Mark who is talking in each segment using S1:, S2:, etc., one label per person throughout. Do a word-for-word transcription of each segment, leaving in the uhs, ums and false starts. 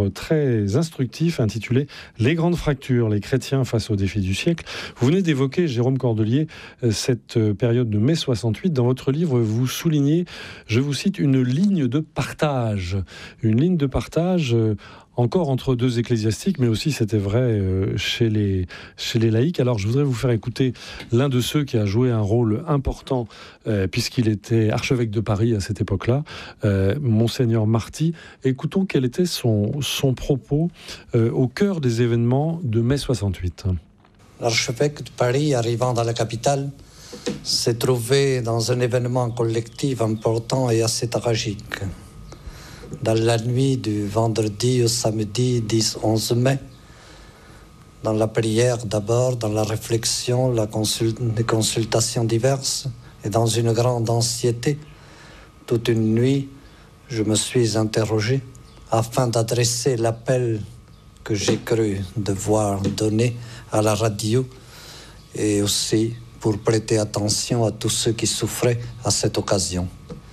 S1: très instructif intitulé « Les grandes fractures, les chrétiens face aux défis du siècle ». Vous venez d'évoquer, Jérôme Cordelier, cette période de mai soixante-huit. Dans votre livre, vous soulignez, je vous cite, une ligne de partage. Une ligne de partage encore entre deux ecclésiastiques, mais aussi c'était vrai chez les, chez les laïcs. Alors je voudrais vous faire écouter l'un de ceux qui a joué un rôle important, euh, puisqu'il était archevêque de Paris à cette époque-là, euh, Monseigneur Marty. Écoutons quel était son, son propos euh, au cœur des événements de mai soixante-huit.
S2: L'archevêque de Paris, arrivant dans la capitale, s'est trouvé dans un événement collectif important et assez tragique. Dans la nuit du vendredi au samedi dix onze mai, dans la prière d'abord, dans la réflexion, la consul- les consultations diverses, et dans une grande anxiété, toute une nuit, je me suis interrogé afin d'adresser l'appel que j'ai cru devoir donner à la radio et aussi pour prêter attention à tous ceux qui souffraient à cette occasion.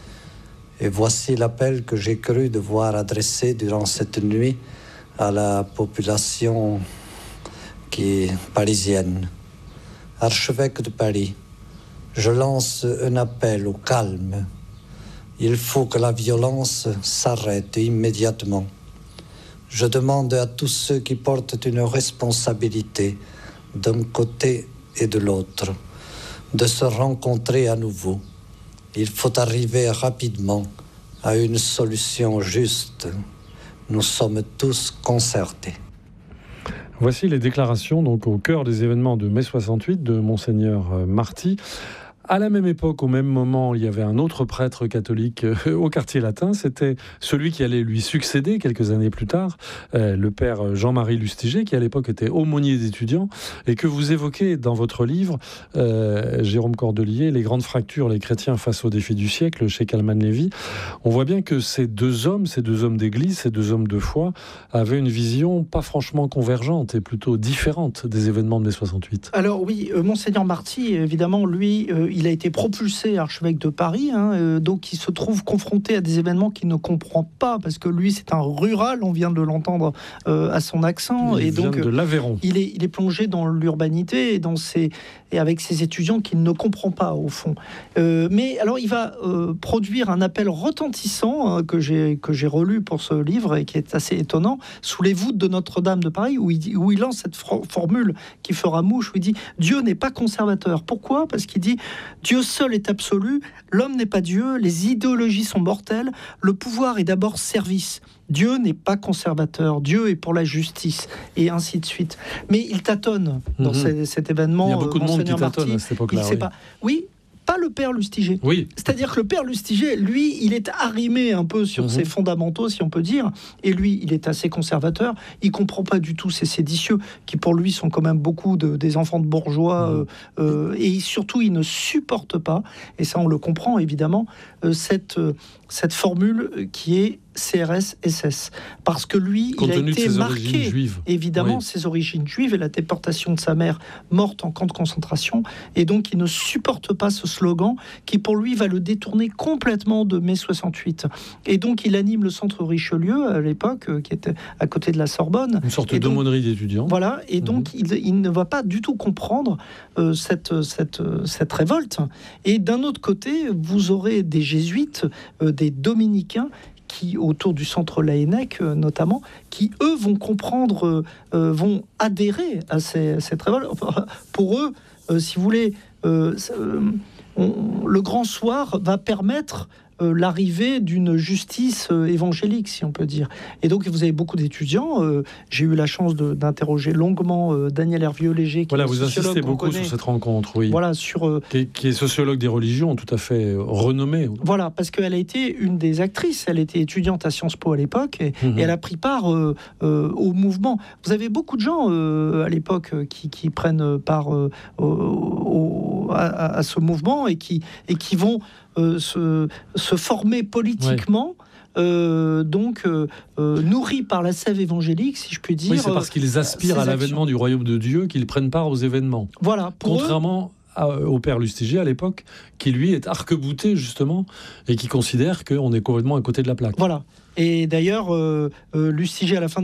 S2: Et voici l'appel que j'ai cru devoir adresser durant cette nuit à la population qui est parisienne. Archevêque de Paris, je lance un appel au calme. Il faut que la violence s'arrête immédiatement. Je demande à tous ceux qui portent une responsabilité d'un côté et de l'autre de se rencontrer à nouveau. Il faut arriver rapidement à une solution juste. Nous sommes tous concertés.
S1: Voici les déclarations donc au cœur des événements de mai soixante-huit de Monseigneur Marty. À la même époque, au même moment, il y avait un autre prêtre catholique euh, au quartier latin. C'était celui qui allait lui succéder quelques années plus tard, euh, le père Jean-Marie Lustiger, qui à l'époque était aumônier d'étudiants, et que vous évoquez dans votre livre, euh, Jérôme Cordelier, Les grandes fractures, les chrétiens face aux défis du siècle, chez Calman Lévy. On voit bien que ces deux hommes, ces deux hommes d'église, ces deux hommes de foi, avaient une vision pas franchement convergente et plutôt différente des événements de mai soixante-huit.
S3: Alors oui, euh, Monseigneur Marty, évidemment, lui... Euh, il a été propulsé archevêque de Paris, hein, euh, donc il se trouve confronté à des événements qu'il ne comprend pas, parce que lui, c'est un rural, on vient de l'entendre euh, à son accent.
S1: Il
S3: et
S1: vient
S3: donc,
S1: de l'Aveyron.
S3: Il est, il est plongé dans l'urbanité et, dans ses, et avec ses étudiants qu'il ne comprend pas, au fond. Euh, mais alors, il va euh, produire un appel retentissant hein, que, j'ai, que j'ai relu pour ce livre et qui est assez étonnant, Sous les voûtes de Notre-Dame de Paris, où il, dit, où il lance cette for- formule qui fera mouche, où il dit « Dieu n'est pas conservateur ». Pourquoi ? Parce qu'il dit Dieu seul est absolu, l'homme n'est pas Dieu, les idéologies sont mortelles, le pouvoir est d'abord service. Dieu n'est pas conservateur, Dieu est pour la justice, et ainsi de suite. Mais il tâtonne dans mmh. cet événement.
S1: Il y a beaucoup de monde qui tâtonne à cette époque-là.
S3: Il sait oui. pas. Oui, pas le père Lustiger.
S1: Oui.
S3: C'est-à-dire que le père Lustiger, lui, il est arrimé un peu sur mmh. ses fondamentaux, si on peut dire, et lui, il est assez conservateur. Il comprend pas du tout ces séditieux, qui pour lui sont quand même beaucoup de, des enfants de bourgeois, mmh. euh, euh, et surtout, il ne supporte pas, et ça on le comprend évidemment, euh, cette, euh, cette formule qui est C R S S S, parce que lui,
S1: Compte
S3: il a été
S1: marqué,
S3: évidemment,
S1: oui.
S3: ses origines juives et la déportation de sa mère morte en camp de concentration, et donc il ne supporte pas ce slogan qui pour lui va le détourner complètement de mai soixante-huit. Et donc il anime le centre Richelieu à l'époque, euh, qui était à côté de la Sorbonne.
S1: Une sorte d'aumônerie d'étudiants.
S3: Voilà, et donc mmh. il, il ne va pas du tout comprendre euh, cette, cette, cette révolte. Et d'un autre côté, vous aurez des jésuites, euh, des dominicains, qui, autour du centre Laënnec euh, notamment, qui eux vont comprendre, euh, vont adhérer à, ces, à cette révolte. Enfin, pour eux, euh, si vous voulez, euh, euh, on, le grand soir va permettre euh, l'arrivée d'une justice euh, évangélique, si on peut dire. Et donc, vous avez beaucoup d'étudiants. Euh, j'ai eu la chance de, d'interroger longuement euh, Daniel Hervieux-Léger, qui
S1: voilà,
S3: est
S1: vous insistez beaucoup sur cette rencontre, oui.
S3: Voilà, sur, euh,
S1: qui, est, qui est sociologue des religions, tout à fait renommée.
S3: Voilà, parce qu'elle a été une des actrices. Elle était étudiante à Sciences Po à l'époque, et, mmh. et elle a pris part euh, euh, au mouvement. Vous avez beaucoup de gens euh, à l'époque qui, qui prennent part euh, au, au, à, à ce mouvement et qui, et qui vont euh, se, se former politiquement. Ouais. Euh, donc euh, euh, nourris par la sève évangélique, si je puis dire.
S1: Oui, c'est parce qu'ils aspirent à l'avènement du royaume de Dieu qu'ils prennent part aux événements.
S3: Voilà. Pour
S1: Contrairement eux, à, au père Lustiger à l'époque, qui lui est arc-bouté justement et qui considère qu'on est complètement à côté de la plaque.
S3: Voilà. Et d'ailleurs, euh, euh, Lustiger à la fin de